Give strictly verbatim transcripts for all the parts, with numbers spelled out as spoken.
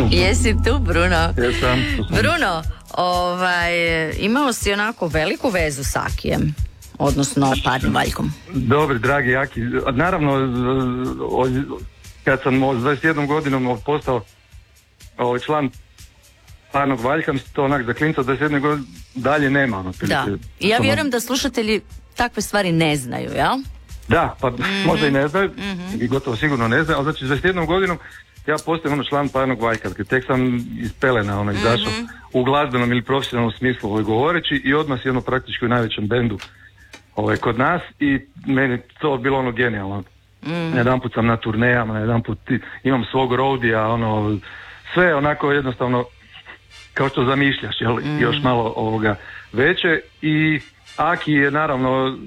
Jesi tu, Bruno? Jesam. Bruno, ovaj, imao si onako veliku vezu s Akijem, odnosno Parnim Valjkom. Dobri, dragi Aki. Naravno, kad sam s dvadeset jednom godinom postao ovaj član Parnog Valjka, mi se to onak za klinca dvadeset jedne godine dalje nema. Ono, da, i ja vjerujem da slušatelji takve stvari ne znaju, jel? Da, pa mm-hmm. možda i ne znaju, mm-hmm. i gotovo sigurno ne znaju, ali znači s dvadeset jednom godinom ja postajem ono član Parnog Valjka, tek sam iz pelena ono, izašao mm-hmm. u glazbenom ili profesionalnom smislu ovaj, govoreći i odmah si ono praktički u najvećem bendu ovaj, kod nas i meni to bilo ono genijalno. Mm-hmm. Jedan put sam na turnejama, jedan put imam svog roadija, ono, sve onako jednostavno kao što zamišljaš, jel, mm-hmm. još malo ovoga veće i Aki je naravno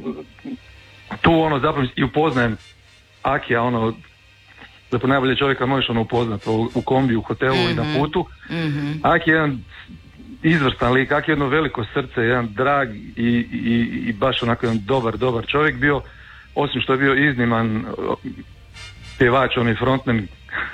tu ono zapravo i upoznajem Akija ono zapravo najbolje čovjeka možeš ono upoznat u, u kombi, u hotelu mm-hmm. i na putu. Mm-hmm. Aki je jedan izvrstan lik, Aki je jedno veliko srce, jedan drag i, i, i baš onako jedan dobar, dobar čovjek bio, osim što je bio izniman pjevač, on je frontman,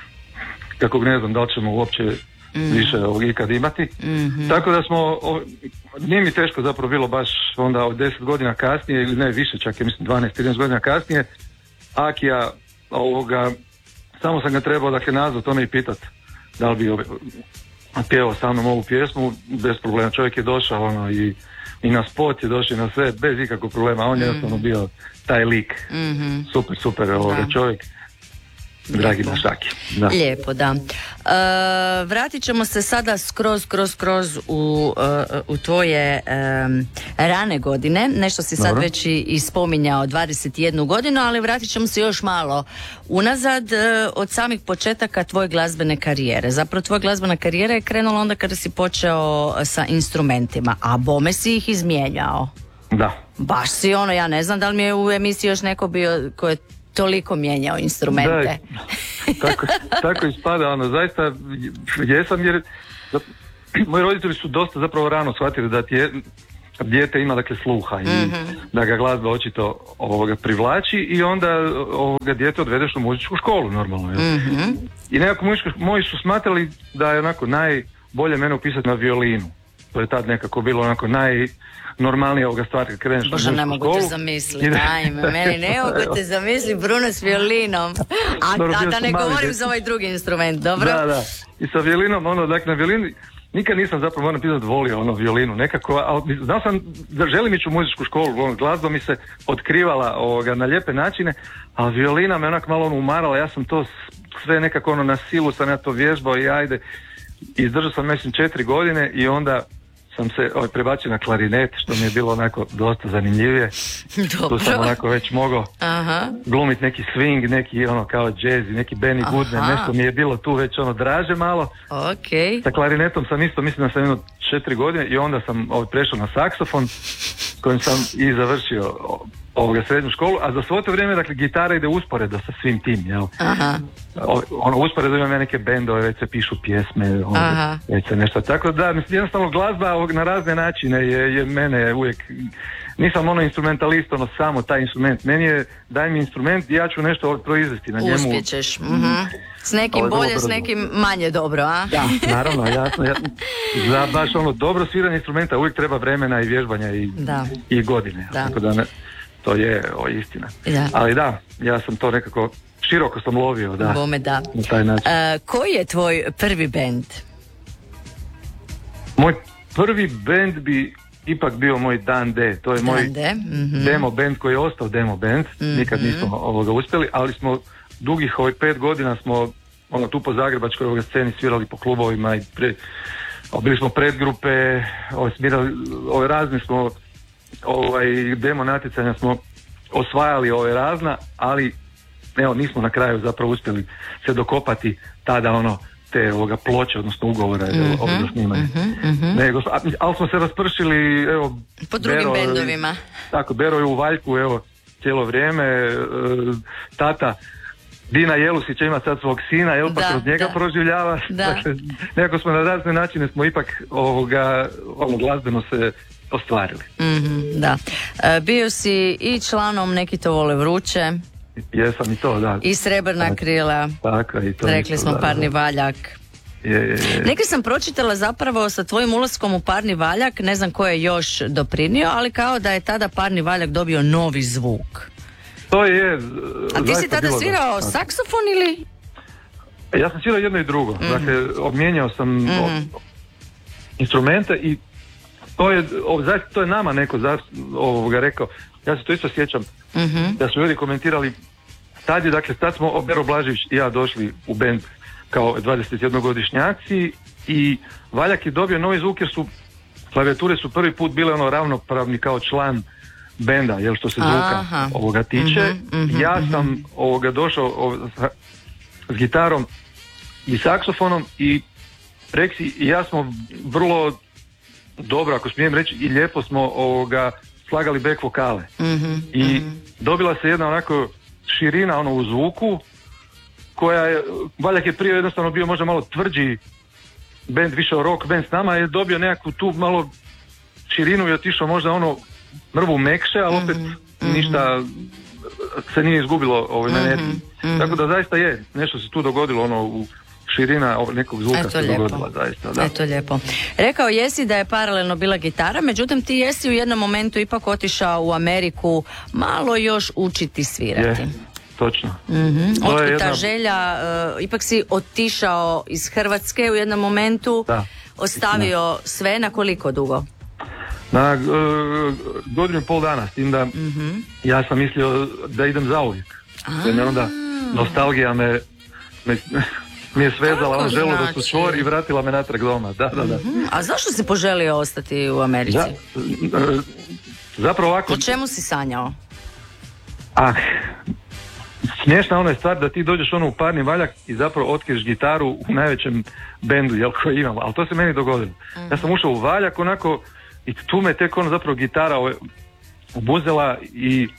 kako ne znam da li ćemo uopće mm-hmm. više ovog ikad imati. Mm-hmm. Tako da smo, o, nije mi teško zapravo bilo baš onda od deset godina kasnije, ili ne više čak, je mislim dvanaest trinaest godina kasnije, Akija ovoga, samo sam ga trebao dakle nazvat, ono i pitat da li bi ove, pjevao sa mnom ovu pjesmu, bez problema, čovjek je došao ono i, i na spot je došao na sve, bez ikakvog problema, on je mm-hmm. jednostavno bio taj lik, mm-hmm. super, super ovoga čovjek. Dragi naš Aki. Da. Lijepo, da. E, vratit ćemo se sada skroz, skroz, skroz u, u tvoje e, rane godine. Nešto si sad Dobro. Već i spominjao, dvadeset jednu godinu, ali vratit ćemo se još malo unazad e, od samih početaka tvoje glazbene karijere. Zapravo tvoja glazbena karijera je krenula onda kada si počeo sa instrumentima, a bome si ih izmijenjao. Da. Baš si ono, ja ne znam da li mi je u emisiji još neko bio ko je toliko mijenjao instrumente. Da, tako, tako ispada, ono, zaista jesam jer da, moji roditelji su dosta zapravo rano shvatili da tje, dijete ima dakle sluha i mm-hmm. da ga glazba očito ovoga privlači i onda ovoga dijete odvedeš u muzičku školu normalno. Mm-hmm. I nekako muzičku, moji su smatrali da je onako najbolje mene upisati na violinu. To je tad nekako bilo onako naj normalnije ovoga stvar kad kreneš Bože, ne mogu te zamisliti, ajme, meni ne mogu te zamisliti Bruno s violinom, a dobro, da, da ne govorim za ovaj drugi instrument, dobro? Da, da, i sa violinom, ono, dakle, na violini, nikad nisam zapravo, moram pisati, volio ono violinu, nekako, ali znao sam da želim ići u muzičku školu, ono, glazba mi se otkrivala ovoga, na lijepe načine, a violina me onak malo ono umarala, ja sam to sve nekako ono na silu sam ja to vježbao i ajde, izdržao sam mislim četiri godine i onda sam se ovaj, prebacio na klarinet, što mi je bilo onako dosta zanimljivije. Dobro. Tu sam onako već mogao glumiti neki swing, neki ono kao jazz, neki Benny Goodman, nešto mi je bilo tu već ono draže malo. Okay. Sa klarinetom sam isto, mislim da sam jedno četiri godine i onda sam ovaj, prešao na saksofon, kojim sam i završio ovoga srednju školu, a za svo to vrijeme, dakle, gitara ide usporedo sa svim tim, jel? Aha. O, ono, usporedo imam ja neke bendove, već se pišu pjesme, ono, već se nešto, tako da, mislim, jednostavno glazba ovog, na razne načine je, je mene uvijek, nisam ono instrumentalist, ono, samo taj instrument, meni je, daj mi instrument i ja ću nešto ovdje proizvesti na njemu. Uspjećeš, mm-hmm. S nekim ovo, bolje, s nekim manje dobro, a? Da, naravno, jasno, jasno. Za baš ono, dobro sviranje instrumenta uvijek treba vremena i vježbanja i, i godine, da. Tako da ne, to je o, istina. Da. Ali da, ja sam to nekako široko sam lovio, da. Bome da. Na taj način. Uh, koji je tvoj prvi bend? Moj prvi bend bi ipak bio moj Dan D. To je Dan moj mm-hmm. demo band koji je ostao demo band. Mm-hmm. Nikad nismo ovoga uspjeli, ali smo dugih ovih pet godina smo ono, tu po zagrebačkoj ovoga sceni svirali po klubovima i pre, bili smo predgrupe, ovaj, smirali, ovaj, razni smo ovaj, demo natjecanja smo osvajali ove razna, ali evo nismo na kraju zapravo uspjeli se dokopati tada ono te ovoga ploče, odnosno ugovora mm-hmm, ovdje snimanja. Mm-hmm, mm-hmm. Nego, ali smo se raspršili evo po drugim Bero, bendovima. Tako, Bero je u Valjku evo cijelo vrijeme, e, tata Dina Jelusića ima sad svog sina, jel, pa kroz njega da. proživljava. Dakle, nekako smo na razne načine smo ipak ovoga, ono, glazbeno se ostvarili. Mm-hmm, da. E, bio si i članom Neki to vole vruće. Jesam i to, da. I Srebrna tako, krila. Tako, i to. Rekli isto, smo da, Parni da. Valjak. je, je, je. Neki sam pročitala zapravo sa tvojim ulaskom u Parni valjak, ne znam ko je još doprinio, ali kao da je tada Parni valjak dobio novi zvuk. To je... A ti si tada svirao da, saksofon ili? Ja sam svirao jedno i drugo. Mm-hmm. Dakle, obmijenjao sam mm-hmm. instrumente i to je, o, zaista, to je nama neko za, ovoga rekao. Ja se to isto sjećam mm-hmm. da su ljudi komentirali. Tad je, dakle, tad smo Bero Blažević i ja došli u bend kao dvadesetjednogodišnjaci i Valjak je dobio novi zvuk jer su klavijature su prvi put bile ono ravnopravni kao član benda, jel, što se zvuka Aha. ovoga tiče. Mm-hmm, mm-hmm, ja sam mm-hmm. ovoga došao o, s, s gitarom i saksofonom i Reksi i ja smo vrlo dobro, ako smijem reći, i lijepo smo ovoga slagali back vokale. Mm-hmm, I mm-hmm. dobila se jedna onako širina ono u zvuku koja je, Valjak je prije jednostavno bio možda malo tvrđi band, više rock band, s nama je dobio nekakvu tu malo širinu i otišao možda ono mrvu mekše, ali opet mm-hmm. ništa se nije izgubilo ovoj mm-hmm. energiji. Mm-hmm. Tako da zaista je, nešto se tu dogodilo ono u širina nekog zvuka Eto se lijepo. dogodila zaista. Da. Eto lijepo. Rekao jesi da je paralelno bila gitara, međutim ti jesi u jednom momentu ipak otišao u Ameriku malo još učiti svirati. Je, točno. Mm-hmm. Otkud jedna... ta želja, uh, ipak si otišao iz Hrvatske u jednom momentu, da. ostavio da. sve, na koliko dugo? Na uh, godinu i pol dana, s tim da mm-hmm. ja sam mislio da idem zauvijek. Jer onda nostalgija me, me mi je svezala on želu znači? da su čvor i vratila me natrag doma. Da, da, da. Mm-hmm. A zašto si poželio ostati u Americi? Za, uh, zapravo ovako... O čemu si sanjao? Ah, smiješna ona je stvar da ti dođeš ono u Parni valjak i zapravo otkriješ gitaru u najvećem bendu, jel, koji imamo, ali to se meni dogodilo. Mm-hmm. Ja sam ušao u valjak onako i tu me tek ono zapravo gitara obuzela i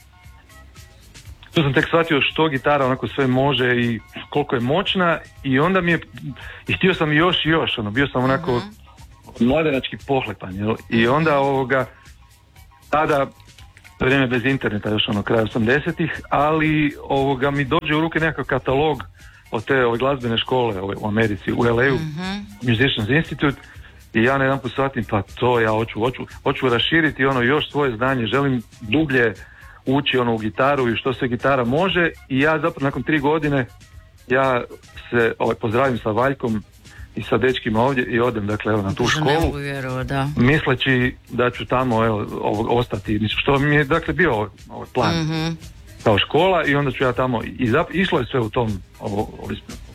tu sam tek shvatio što gitara onako sve može i koliko je moćna i onda mi je, i htio sam još i još, ono, bio sam onako mm-hmm. mladenački pohlepan, jel? I onda ovoga, tada, vrijeme bez interneta, još ono kraj osamdesetih, ali ovoga mi dođe u ruke nekakav katalog od te ove glazbene škole ove, u Americi, u L A-u, mm-hmm. Musicians Institute, i ja na jedan put shvatim, pa to ja hoću, hoću, hoću raširiti ono još svoje znanje, želim dublje uči ono u gitaru i što sve gitara može i ja zapravo nakon tri godine ja se ovaj, pozdravim sa Valjkom i sa dečkima ovdje i odem dakle evo, na tu školu vjeru, da. misleći da ću tamo evo, ovo, ostati, što mi je dakle bio ovaj, ovaj plan mm-hmm. kao škola i onda ću ja tamo i zap, išlo je sve u tom ovo, ovo,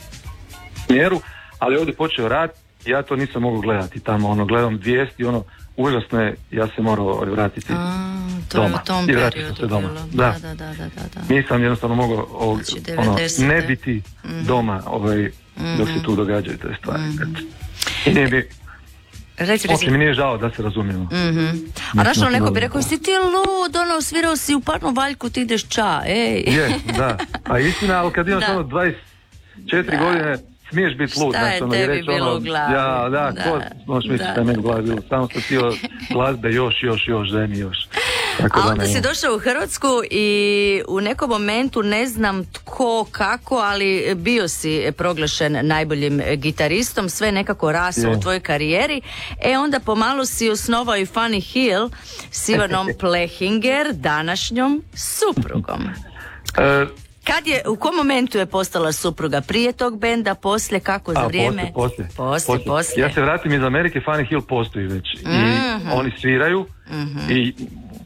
smjeru, ali ovdje počeo rad i ja to nisam mogao gledati tamo, ono gledam vijesti, ono užasno je, ja se morao vratiti A, to doma. Je u tom periodu se doma. Da. Da, da, da, da, da. Nisam jednostavno mogao ovog, znači, ono, ne biti mm-hmm. doma ovaj, mm-hmm. dok se tu događaju te stvari. Mm-hmm. I nije bi... Reći, reći. Mi nije žao da se razumijemo. Mm-hmm. A našao neko bi rekao, si ti lud, ono, svirao si u Parnom valjku, ti ideš ča, ej. Je, da. A istina, ali kad imaš ono dvadeset četiri da. godine, smiješ biti lud. Šta je znači, tebi reći, bilo ono, u glavi? Ja, da, da ko možeš misliti da je meni u glavi bilo. Samo sam htio glazbe još, još, još, ženi još. Tako a onda si došao u Hrvatsku i u nekom momentu, ne znam tko, kako, ali bio si proglašen najboljim gitaristom, sve nekako raslo yeah. u tvojoj karijeri. E onda pomalo si osnovao i Funny Hill s Ivanom Plehinger, današnjom suprugom. Uh, Kad je, u kom momentu je postala supruga? Prije tog benda, poslije, kako za A, vrijeme? Poslije, poslije. Poslije, poslije. Ja se vratim iz Amerike, Funny Hill postoji već. Mm-hmm. I oni sviraju mm-hmm. i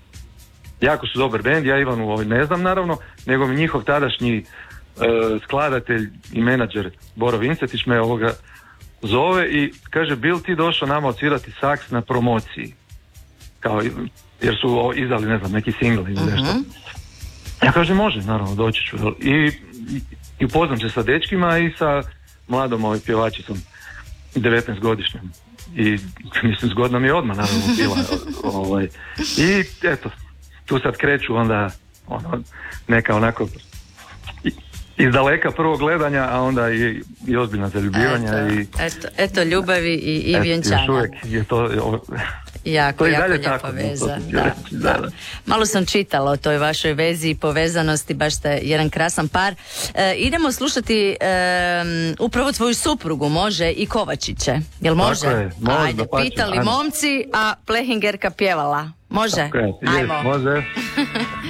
jako su dobar bend, ja Ivanu ovaj, ne znam naravno, nego mi njihov tadašnji uh, skladatelj i menadžer Boro Vincetić me ovoga zove i kaže, bil ti došao nama odsvirati saks na promociji? Kao, jer su o, izdali, ne znam, neki single ili mm-hmm. nešto. Ja kažem, može, naravno, doći ću. I, i, i upoznam se sa dečkima i sa mladom ovaj, pjevačicom, devetnaestogodišnjom. I mislim, zgodno mi je odmah, naravno, bila. ovaj. I eto, tu sad kreću onda ono, neka onako iz daleka prvog gledanja, a onda i, i ozbiljna zaljubljivanja. Eto, i, eto, eto ljubavi i, i vjenčanja. Još uvijek je to... O, Jako, to je jako dalje lijepa tako, veza. Da, Da, da, da. da. Malo sam čitala o toj vašoj vezi i povezanosti, baš ste jedan krasan par. E, idemo slušati e, upravo tvoju suprugu, može, i Kovačiće. Jel može? Tako je, može, Ajde, dapače, pitali ajmo. momci, a Plehingerka pjevala. Može? Tako je, Ajmo. jest, može.